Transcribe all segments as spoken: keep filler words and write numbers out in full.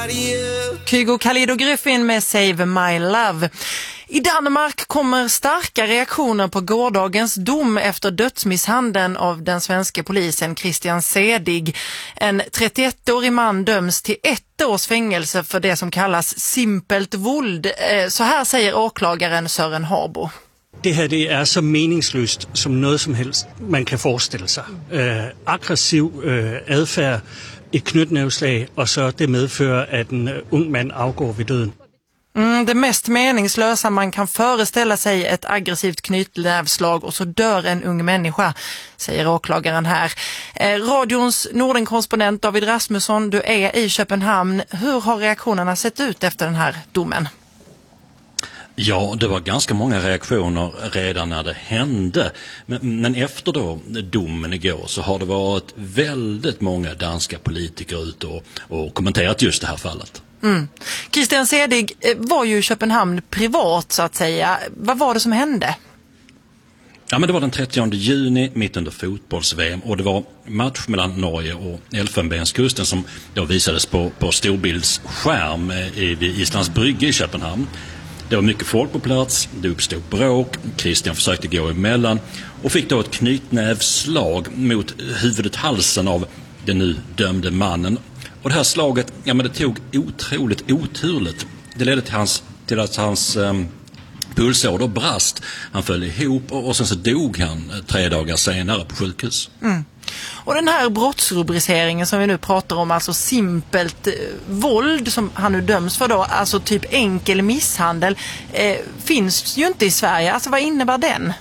Kygo Khalid och Griffin med Save My Love. I Danmark kommer starka reaktioner på gårdagens dom efter dödsmisshandeln av den svenska polisen Christian Sedig. En trettioettårig man döms till ett års fängelse för det som kallas simpelt våld. Så här säger åklagaren Søren Harbo. Det här det är så meningslöst som något som helst man kan föreställa sig. Äh, aggressiv äh, adfärd, ett knytnävslag och så det medför att en uh, ung man avgår vid döden. Mm, det mest meningslösa man kan föreställa sig, ett aggressivt knytnävslag och så dör en ung människa, säger åklagaren här. Eh, radions Norden-korrespondent David Rasmusson, du är i Köpenhamn. Hur har reaktionerna sett ut efter den här domen? Ja, det var ganska många reaktioner redan när det hände. Men, men efter då domen igår så har det varit väldigt många danska politiker ute och, och kommenterat just det här fallet. Mm. Christian Sedig var ju i Köpenhamn privat så att säga. Vad var det som hände? Ja, men det var den trettionde juni mitt under fotbolls-V M och det var match mellan Norge och Elfenbenskusten som då visades på, på storbildsskärm i, vid Islands brygge i Köpenhamn. Det var mycket folk på plats, det uppstod bråk, Christian försökte gå emellan och fick då ett knytnävslag mot huvudet, halsen av den nu dömde mannen. Och det här slaget, ja men det tog otroligt oturligt. Det ledde till, hans, till att hans um, pulsåder brast. Han föll ihop och, och sen så dog han tre dagar senare på sjukhus. Mm. Och den här brottsrubriceringen som vi nu pratar om, alltså simpelt eh, våld som han nu döms för då, alltså typ enkel misshandel, eh, finns ju inte i Sverige. Alltså vad innebär den?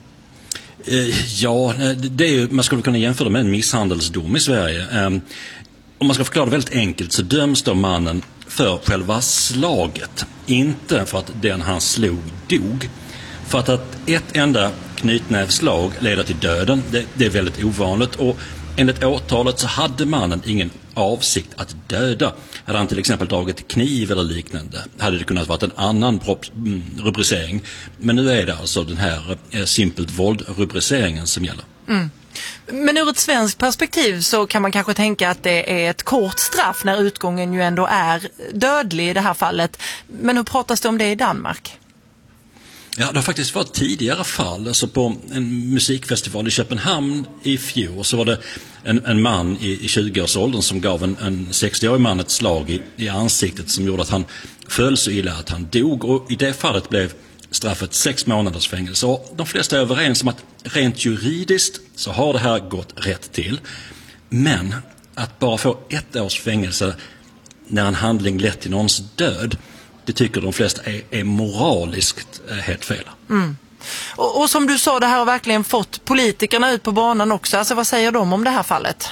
Eh, ja, det är ju, man skulle kunna jämföra med en misshandelsdom i Sverige. Eh, om man ska förklara det väldigt enkelt så döms då mannen för själva slaget. Inte för att den han slog dog. För att, att ett enda knytnävslag leder till döden, det, det är väldigt ovanligt. Och enligt åtalet så hade mannen ingen avsikt att döda. Hade han till exempel dragit kniv eller liknande hade det kunnat vara en annan rubricering. Men nu är det alltså den här eh, simpelt våld-rubriceringen som gäller. Mm. Men ur ett svenskt perspektiv så kan man kanske tänka att det är ett kort straff när utgången ju ändå är dödlig i det här fallet. Men hur pratas det om det i Danmark? Ja, det har faktiskt varit tidigare fall. Alltså på en musikfestival i Köpenhamn i fjol så var det en, en man i, i tjugoårsåldern som gav en, en sextioårig man ett slag i, i ansiktet som gjorde att han föll så illa att han dog. Och i det fallet blev straffet sex månaders fängelse. Och de flesta är överens om att rent juridiskt så har det här gått rätt till. Men att bara få ett års fängelse när en handling lett till någons död, det tycker de flesta är, är moraliskt helt fel. Mm. Och, och som du sa, det här har verkligen fått politikerna ut på banan också. Alltså vad säger de om det här fallet?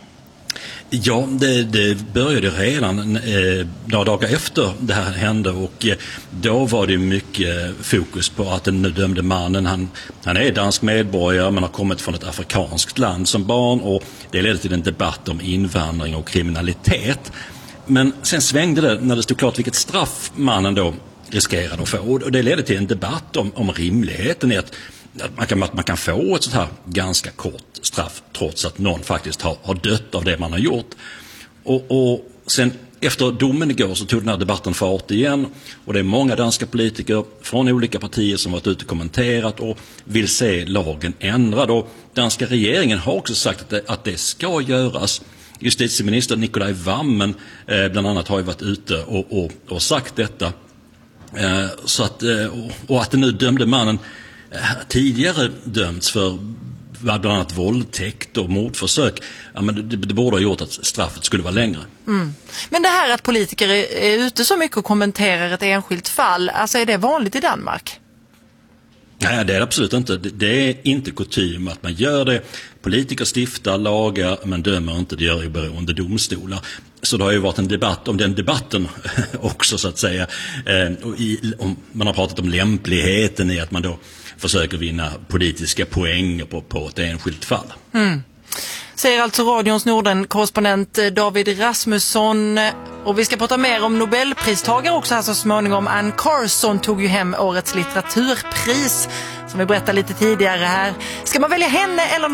Ja, det, det började redan eh, några dagar efter det här hände och eh, då var det mycket fokus på att den dömde mannen, han, han är dansk medborgare men har kommit från ett afrikanskt land som barn och det ledde till en debatt om invandring och kriminalitet. Men sen svängde det när det stod klart vilket straff mannen då riskerade att få. Och det ledde till en debatt om, om rimligheten i att, att, man kan, att man kan få ett sånt här ganska kort straff trots att någon faktiskt har, har dött av det man har gjort. Och, och sen efter domen igår så tog den här debatten fart igen. Och det är många danska politiker från olika partier som varit ute och kommenterat och vill se lagen ändrad. Och danska regeringen har också sagt att det, att det ska göras. Justitieminister Nikolaj Wammen eh, bland annat har ju varit ute och, och, och sagt detta. Eh, så att, eh, och, och att den nu dömde mannen eh, tidigare dömts för bland annat våldtäkt och mordförsök. Ja, men det, det borde ha gjort att straffet skulle vara längre. Mm. Men det här att politiker är, är ute så mycket och kommenterar ett enskilt fall, alltså är det vanligt i Danmark? Nej, det är absolut inte. Det är inte kutym att man gör det. Politiker stiftar lagar men dömer inte, det gör ju beroende domstolar. Så det har ju varit en debatt om den debatten också så att säga. Och i, om, man har pratat om lämpligheten i att man då försöker vinna politiska poänger på, på ett enskilt fall. Mm. Säger alltså radions Norden-korrespondent David Rasmusson. Och vi ska prata mer om Nobelpristagare också här så småningom. Anne Carson tog ju hem årets litteraturpris som vi berättade lite tidigare här. Ska man välja henne eller